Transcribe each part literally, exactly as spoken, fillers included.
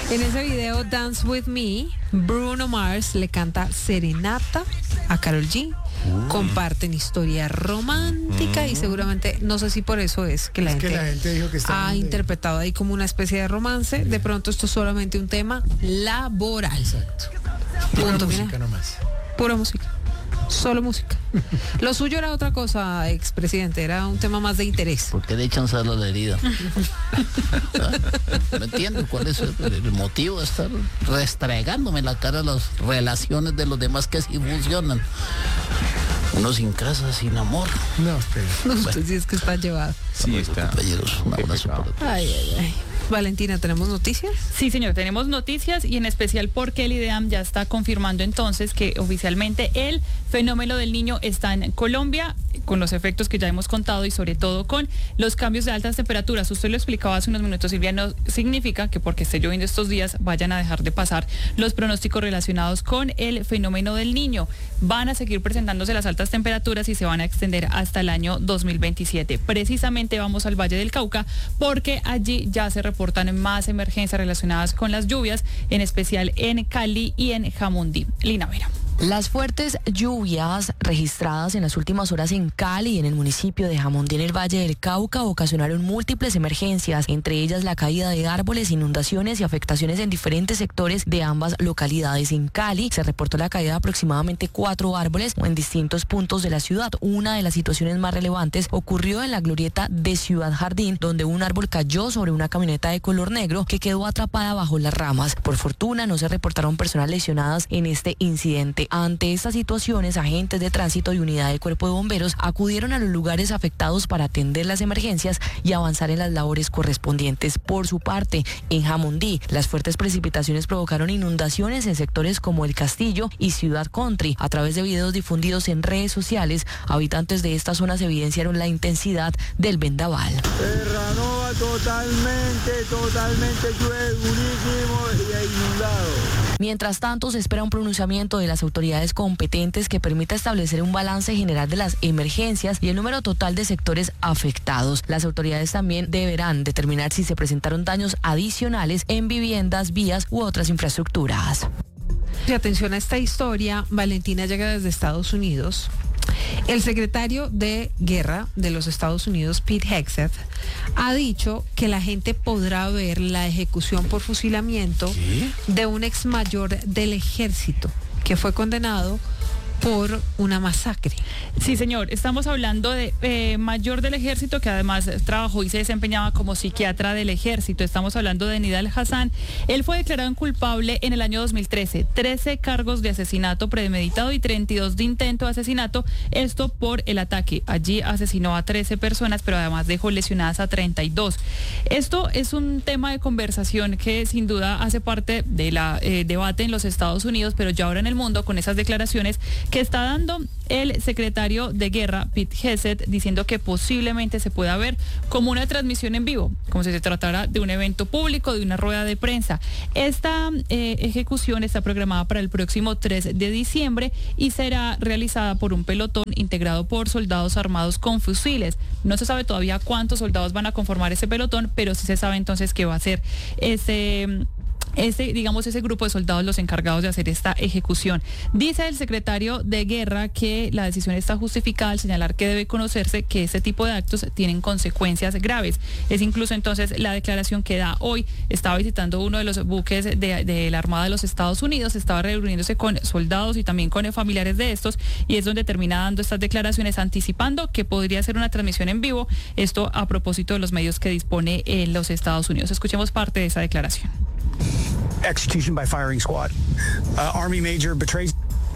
En ese video Dance With Me, Bruno Mars le canta serenata a Karol G. Uh. Comparten historia romántica uh. y seguramente, no sé si por eso es que la, es gente, que la gente dijo que está ha interpretado ahí como una especie de romance. Sí. De pronto esto es solamente un tema laboral. Exacto. Pura Punto, música mira. nomás. Pura música. Solo música. Lo suyo era otra cosa, expresidente, era un tema más de interés. ¿Por qué le echan sal a la herida? No entiendo cuál es el, el motivo de estar restregándome en la cara las relaciones de los demás que sí funcionan. Uno sin casa, sin amor. No, pero... No, usted bueno. sí es que está llevado. Sí, está. Compañeros, un abrazo para todos. Ay, ay, ay. Valentina, ¿tenemos noticias? Sí, señor, tenemos noticias y en especial porque el IDEAM ya está confirmando entonces que oficialmente el fenómeno del Niño está en Colombia, con los efectos que ya hemos contado y sobre todo con los cambios de altas temperaturas. Usted lo explicaba hace unos minutos, Silvia, no significa que porque esté lloviendo estos días vayan a dejar de pasar los pronósticos relacionados con el fenómeno del Niño. Van a seguir presentándose las altas temperaturas y se van a extender hasta el año dos mil veintisiete. Precisamente vamos al Valle del Cauca porque allí ya se reportan más emergencias relacionadas con las lluvias, en especial en Cali y en Jamundí. Lina Vera. Las fuertes lluvias registradas en las últimas horas en Cali y en el municipio de Jamundí en el Valle del Cauca ocasionaron múltiples emergencias, entre ellas la caída de árboles, inundaciones y afectaciones en diferentes sectores de ambas localidades. En Cali se reportó la caída de aproximadamente cuatro árboles en distintos puntos de la ciudad. Una de las situaciones más relevantes ocurrió en la glorieta de Ciudad Jardín, donde un árbol cayó sobre una camioneta de color negro que quedó atrapada bajo las ramas. Por fortuna no se reportaron personas lesionadas en este incidente. Ante estas situaciones, agentes de tránsito y unidad del Cuerpo de Bomberos acudieron a los lugares afectados para atender las emergencias y avanzar en las labores correspondientes. Por su parte, en Jamundí, las fuertes precipitaciones provocaron inundaciones en sectores como El Castillo y Ciudad Country. A través de videos difundidos en redes sociales, habitantes de estas zonas evidenciaron la intensidad del vendaval. Terranova totalmente, totalmente llueve, durísimo y inundado. Mientras tanto, se espera un pronunciamiento de las autoridades competentes que permita establecer un balance general de las emergencias y el número total de sectores afectados. Las autoridades también deberán determinar si se presentaron daños adicionales en viviendas, vías u otras infraestructuras. Y atención a esta historia, Valentina llega desde Estados Unidos. El secretario de Guerra de los Estados Unidos, Pete Hegseth, ha dicho que la gente podrá ver la ejecución por fusilamiento ¿Qué? de un ex mayor del ejército que fue condenado por una masacre. Sí, señor. Estamos hablando de eh, mayor del ejército que además trabajó y se desempeñaba como psiquiatra del ejército. Estamos hablando de Nidal Hassan. Él fue declarado culpable en el año dos mil trece. trece cargos de asesinato premeditado y treinta y dos de intento de asesinato. Esto por el ataque. Allí asesinó a trece personas, pero además dejó lesionadas a treinta y dos. Esto es un tema de conversación que sin duda hace parte del eh, debate en los Estados Unidos, pero ya ahora en el mundo con esas declaraciones que está dando el secretario de Guerra, Pete Hegseth, diciendo que posiblemente se pueda ver como una transmisión en vivo, como si se tratara de un evento público, de una rueda de prensa. Esta eh, ejecución está programada para el próximo tres de diciembre y será realizada por un pelotón integrado por soldados armados con fusiles. No se sabe todavía cuántos soldados van a conformar ese pelotón, pero sí se sabe entonces que va a ser ese... Ese, digamos, ese grupo de soldados los encargados de hacer esta ejecución. Dice el secretario de Guerra que la decisión está justificada al señalar que debe conocerse que este tipo de actos tienen consecuencias graves. Es incluso entonces la declaración que da hoy. Estaba visitando uno de los buques de, de la Armada de los Estados Unidos, estaba reuniéndose con soldados y también con familiares de estos, y es donde termina dando estas declaraciones anticipando que podría ser una transmisión en vivo, esto a propósito de los medios que dispone en los Estados Unidos. Escuchemos parte de esa declaración. Execution by firing squad. Uh, Army Major betrays.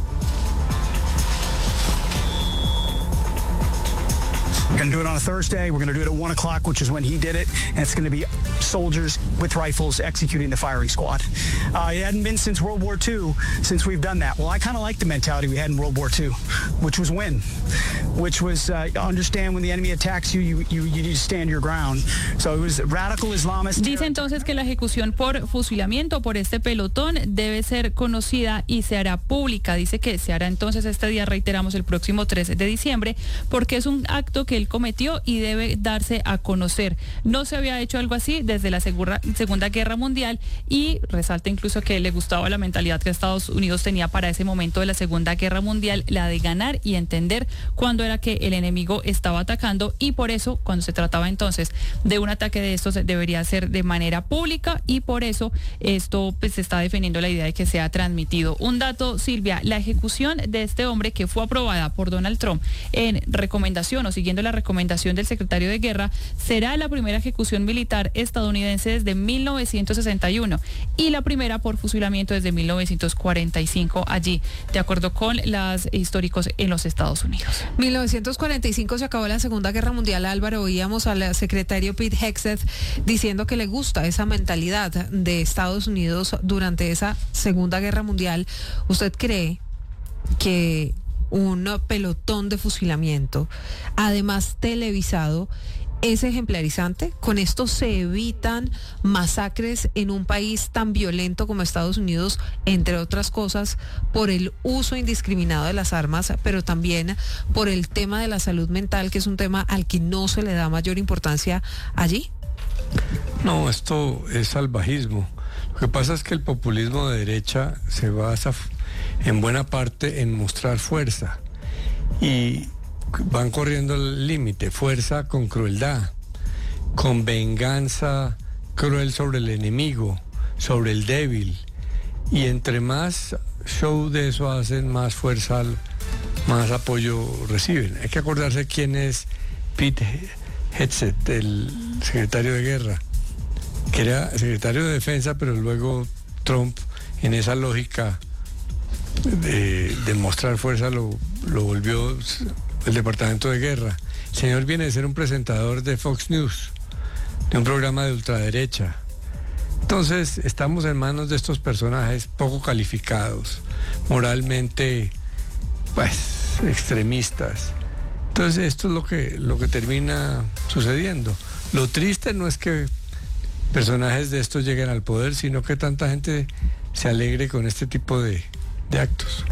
We're going to do it on a Thursday. We're going to do it at one o'clock, which is when he did it. And it's going to be soldiers with rifles executing the firing squad. Uh, it hadn't been since World War Two since we've done that. Well, I kind of like the mentality we had in World War Two, which was win, which was uh, understand when the enemy attacks you, you, you, you need to stand your ground. So it was radical Islamist. Dice entonces que la ejecución por fusilamiento por este pelotón debe ser conocida y se hará pública. Dice que se hará entonces este día, reiteramos, el próximo tres de diciembre, porque es un acto que él cometió y debe darse a conocer. No se había hecho algo así sí, desde la segura, Segunda Guerra Mundial, y resalta incluso que le gustaba la mentalidad que Estados Unidos tenía para ese momento de la Segunda Guerra Mundial, la de ganar y entender cuándo era que el enemigo estaba atacando, y por eso cuando se trataba entonces de un ataque de estos debería ser de manera pública, y por eso esto pues, se está defendiendo la idea de que sea transmitido. Un dato, Silvia, la ejecución de este hombre que fue aprobada por Donald Trump en recomendación o siguiendo la recomendación del secretario de Guerra, será la primera ejecución militar estadounidense desde mil novecientos sesenta y uno y la primera por fusilamiento desde mil novecientos cuarenta y cinco allí, de acuerdo con los históricos en los Estados Unidos. mil novecientos cuarenta y cinco se acabó la Segunda Guerra Mundial. Álvaro, oíamos al secretario Pete Hegseth diciendo que le gusta esa mentalidad de Estados Unidos durante esa Segunda Guerra Mundial. ¿Usted cree que un pelotón de fusilamiento, además televisado, es ejemplarizante? ¿Con esto se evitan masacres en un país tan violento como Estados Unidos, entre otras cosas, por el uso indiscriminado de las armas, pero también por el tema de la salud mental, que es un tema al que no se le da mayor importancia allí? No, esto es salvajismo. Lo que pasa es que el populismo de derecha se basa en buena parte en mostrar fuerza y van corriendo el límite, fuerza con crueldad, con venganza cruel sobre el enemigo, sobre el débil, y entre más show de eso hacen, más fuerza, más apoyo reciben. Hay que acordarse quién es Pete Hegseth, el secretario de Guerra, que era secretario de Defensa, pero luego Trump, en esa lógica de, de mostrar fuerza, lo, lo volvió el Departamento de Guerra. El señor viene de ser un presentador de Fox News, de un programa de ultraderecha. Entonces, estamos en manos de estos personajes poco calificados, moralmente, pues, extremistas. Entonces, esto es lo que, lo que termina sucediendo. Lo triste no es que personajes de estos lleguen al poder, sino que tanta gente se alegre con este tipo de, de actos.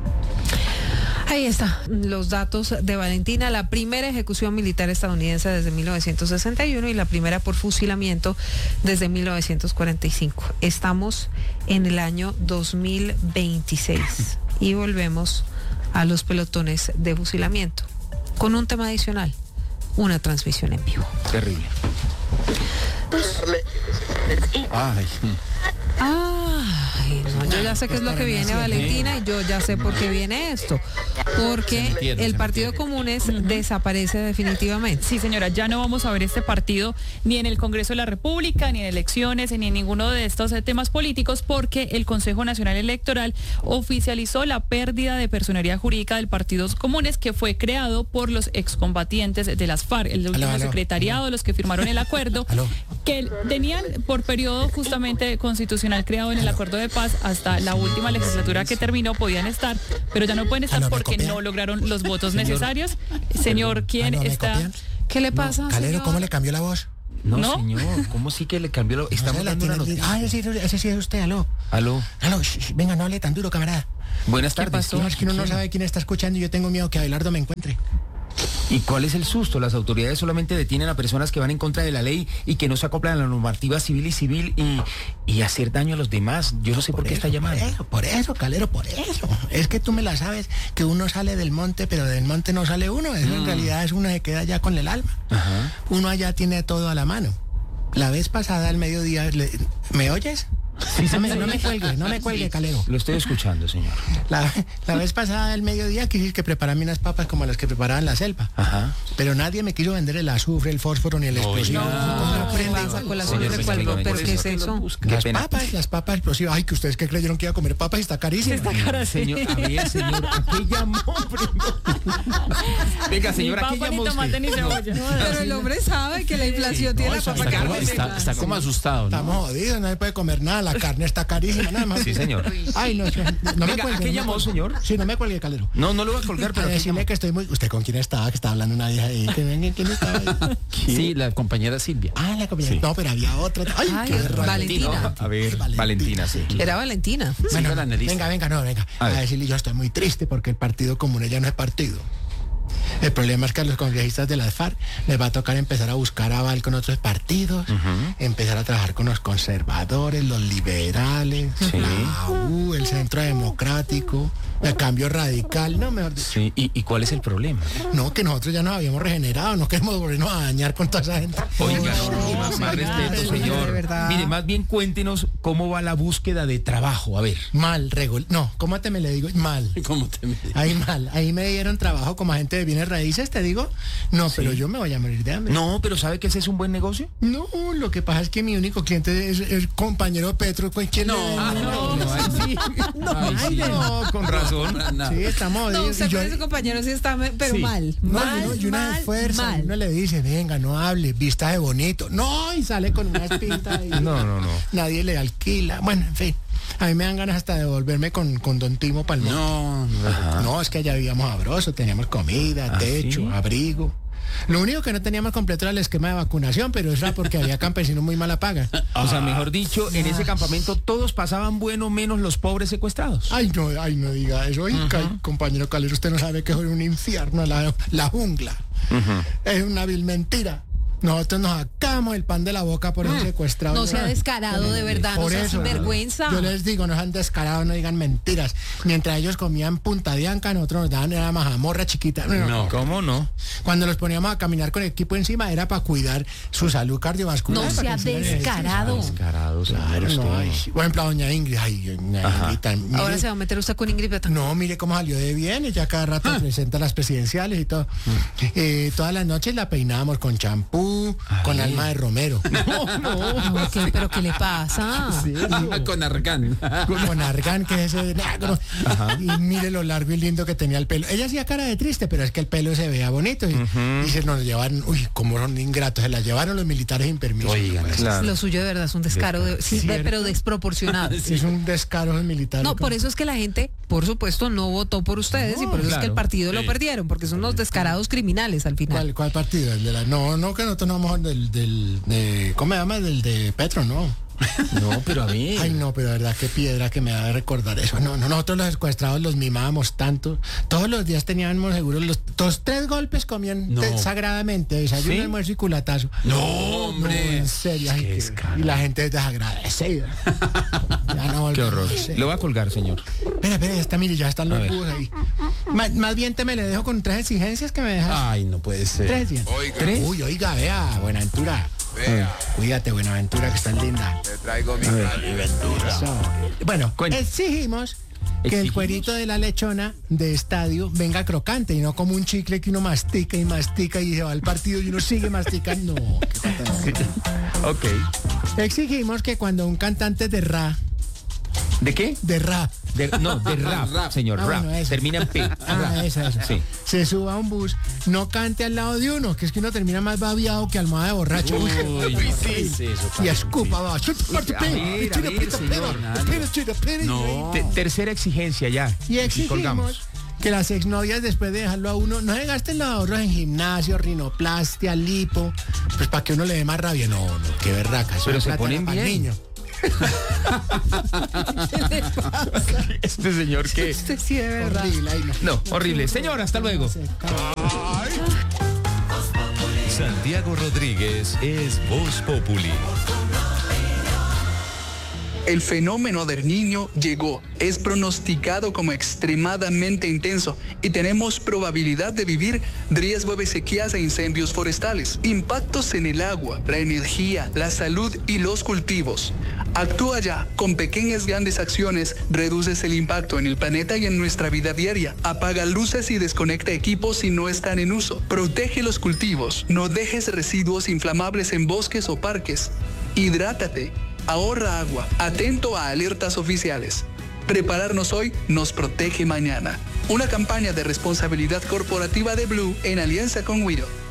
Ahí está, los datos de Valentina, la primera ejecución militar estadounidense desde mil novecientos sesenta y uno y la primera por fusilamiento desde mil novecientos cuarenta y cinco. Estamos en el año dos mil veintiséis y volvemos a los pelotones de fusilamiento con un tema adicional, una transmisión en vivo. Terrible. Ay. Ay, no, yo ya sé qué es lo que viene, Valentina, y yo ya sé por qué viene esto. Porque el Partido Comunes desaparece definitivamente. Sí, señora, ya no vamos a ver este partido ni en el Congreso de la República, ni en elecciones, ni en ninguno de estos temas políticos, porque el Consejo Nacional Electoral oficializó la pérdida de personería jurídica del Partido Comunes, que fue creado por los excombatientes de las FARC, el último aló, aló, secretariado, aló. Los que firmaron el acuerdo, aló. que tenían por periodo justamente constitucional creado en el acuerdo de paz hasta la última legislatura que terminó, podían estar, pero ya no pueden estar aló, porque no lograron los votos señor, necesarios. Señor, ¿quién aló, está? ¿Qué le pasa, no, Calero, señor? ¿Cómo le cambió la voz? No, ¿No? señor, ¿cómo sí que le cambió la voz? Estamos no dando una noticia. Ah, ese, ese sí es usted, aló. Aló. Aló, sh, sh, venga, no hable tan duro, camarada. Buenas tardes. No, es que uno no sabe quién está escuchando y yo tengo miedo que Abelardo me encuentre. ¿Y cuál es el susto? Las autoridades solamente detienen a personas que van en contra de la ley y que no se acoplan a la normativa civil y civil y, y hacer daño a los demás. Yo no sé por, por qué eso, está llamando. Por eso, por eso, Calero, por eso. Es que tú me la sabes, que uno sale del monte, pero del monte no sale uno. Eso mm. en realidad es uno que queda ya con el alma. Ajá. Uno allá tiene todo a la mano. La vez pasada, al mediodía, le, ¿me oyes? Sí, no, me, no me cuelgue, no me cuelgue, Calero. Lo estoy escuchando, señor. La, la vez pasada, al mediodía, quise que prepararme unas papas como las que preparaban la selva. Ajá. Pero nadie me quiso vender el azufre, el fósforo ni el explosivo. No, no, no pasa con la señora recuerdo, pero ¿qué es eso? Las papas, las papas explosivas. Ay, que ustedes que creyeron que iba a comer papas y está carísimo. Está cara, señor. A ver, señor, ¿a qué llamó primero? Venga, señora, ¿a qué llamó usted? Tomate, ni cebolla. No, pero el hombre sabe que la inflación tiene la papa cara. Está, está como asustado, ¿no? Estamos jodidos, no se puede comer nada, la carne está carísima. Nada más. Sí, señor. Ay, no, no, no Venga, me ¿a qué llamó, señor? Sí, no me cuelgue, Calero. No, no lo voy a colgar, pero... A decirme que estoy muy... ¿Usted con quién estaba? Que estaba hablando una vieja ahí. ¿Quién, quién estaba ahí? Sí, la compañera Silvia. Ah, la compañera. Sí. No, pero había otra. Ay, Ay, qué Valentina. A ver, Valentina, Valentina sí. Era Valentina. Bueno, sí, la venga, venga, no, venga. A, a decirle, yo estoy muy triste porque el Partido Común ya no es partido. El problema es que a los congresistas de las FARC les va a tocar empezar a buscar aval con otros partidos, uh-huh. empezar a trabajar con los conservadores, los liberales, sí. la U, el Centro Democrático, el Cambio Radical, no, mejor dicho. Sí. ¿Y, ¿Y cuál es el problema? No, que nosotros ya nos habíamos regenerado, no queremos volvernos a dañar con toda esa gente. Oiga, no, más, más respeto, señor. Mire, más bien cuéntenos cómo va la búsqueda de trabajo, a ver. Mal, regul... No, ¿cómo te me le digo? Mal. ¿Cómo te me digo? Ahí mal, ahí me dieron trabajo como agente de bienes raíces, te digo. No, sí. pero yo me voy a morir de hambre. No, pero ¿sabe que ese es un buen negocio? No, lo que pasa es que mi único cliente es el compañero Petro. ¿Quién no, le... ah, no, no, no, ahí sí. no, Ay, sí. no, con razón. No. Sí, estamos. No, usted y yo... con ese compañero sí está, pero sí. mal. No, mal, no, y una mal, fuerza, mal. uno le dice, venga, no hable, vista de bonito. No, y sale con una espinta. Y no, no, no. Nadie le alquila. Bueno, en fin. A mí me dan ganas hasta de volverme con, con Don Timo Palmón. No, no, no, es que allá vivíamos sabroso, teníamos comida, ¿Ah, techo, sí? abrigo. Lo único que no teníamos completo era el esquema de vacunación, pero eso era porque había campesinos muy mala paga. O sea, mejor dicho, en ese campamento todos pasaban bueno menos los pobres secuestrados. Ay, no, ay, no diga eso. Ay, uh-huh. compañero Calero, usted no sabe que es un infierno la, la jungla. Uh-huh. Es una vil mentira. Nosotros nos sacamos el pan de la boca por esos secuestrados. No sea descarado, de verdad, por no sea eso, sinvergüenza. Yo les digo, no sean descarados, no digan mentiras. Mientras ellos comían punta de anca, nosotros nos daban era mazamorra chiquita. No, no, ¿cómo no? Cuando los poníamos a caminar con el equipo encima era para cuidar su salud cardiovascular. No sea descarado. Descarado, claro, no, ay, por ejemplo, doña Ingrid, ay, doña Ingrid, mire, ahora se va a meter usted con Ingrid Betancourt. No, mire cómo salió de bien, ella cada rato ah. presenta las presidenciales y todo. Mm. Eh, todas las noches la peinábamos con champú, con alma de romero. No, no, no ¿qué, pero ¿qué le pasa? Sí, sí. Con argán. Con, con argán, que es ese negro. Ajá. Y mire lo largo y lindo que tenía el pelo. Ella hacía cara de triste, pero es que el pelo se veía bonito. Y, uh-huh. y se nos llevaron, uy, cómo son ingratos, se la llevaron los militares sin permiso. Oigan, claro. Lo suyo de verdad es un descaro, de, sí, de, pero desproporcionado. Sí. Es un descaro el militar. No, por eso es que la gente, por supuesto, no votó por ustedes no, y por eso claro. es que el partido sí. lo perdieron, porque son unos descarados criminales al final. ¿Cuál, cuál partido? El de la, no, no, que nosotros no vamos del, del de, ¿cómo se llama? Del de Petro, no. No, pero a mí. Ay, no, pero de verdad, qué piedra que me da de recordar eso. No, no, nosotros los secuestrados los mimábamos tanto. Todos los días teníamos seguros, los, los tres golpes comían no. sagradamente, desayuno, ¿sí? almuerzo y culatazo. No, hombre. No, en serio. Ay, qué, y la gente es desagradecida. Ya no qué horror. Lo va a colgar, señor. Espera, espera, ya está, mire, ya están los búhos ahí. Más, más bien te me le dejo con tres exigencias que me dejas. Ay, no puede ser. Tres bien. Oiga. ¿Tres? Uy, oiga, vea, Buenaventura. Vea. Cuídate, Buenaventura, que estás linda. Te traigo mi Buenaventura. Bueno, Cuenta. exigimos que ¿Exigimos? el cuerito de la lechona de estadio venga crocante y no como un chicle que uno mastica y mastica y se va al partido y uno sigue masticando. No, qué ok. Exigimos que cuando un cantante de rap, ¿de qué? De rap. De, no, de rap, rap. señor, ah, rap. Bueno, termina en P. Ah, esa, esa. Sí. Se suba a un bus, no cante al lado de uno, que es que uno termina más babiado que almohada de borracho. Uy, uy, no, sí, sí, eso, y escupa, va. No. Tercera exigencia ya. Y exigimos que las exnovias, después de dejarlo a uno, no se gasten los ahorros en gimnasio, rinoplastia, lipo, pues para que uno le dé más rabia. No, no, qué berraca. Pero se ponen bien. Niño. Este señor que este sí de verdad. Horrible, ay, no. no, horrible. Señor, hasta luego. Santiago Rodríguez es Voz Populi. El fenómeno del Niño llegó, es pronosticado como extremadamente intenso y tenemos probabilidad de vivir riesgo de sequías e incendios forestales, impactos en el agua, la energía, la salud y los cultivos. Actúa ya, con pequeñas grandes acciones reduces el impacto en el planeta y en nuestra vida diaria. Apaga luces y desconecta equipos si no están en uso. Protege los cultivos, no dejes residuos inflamables en bosques o parques. Hidrátate. Ahorra agua, atento a alertas oficiales. Prepararnos hoy nos protege mañana. Una campaña de responsabilidad corporativa de Blue en alianza con Wido.